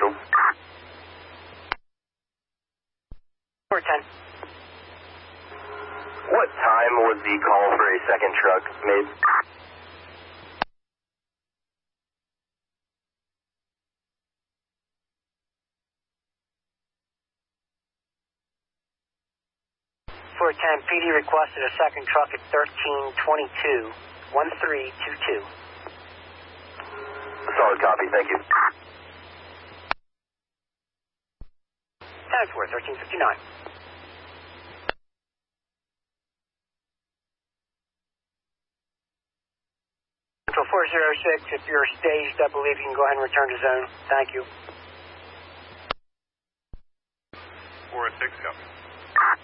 Central. 410. What time was the call for a second truck made? PD requested a second truck at 1322, 1322. Solid copy, thank you. 10-4, 1359. Central 406, if you're staged, I believe you can go ahead and return to zone. Thank you. 406, copy.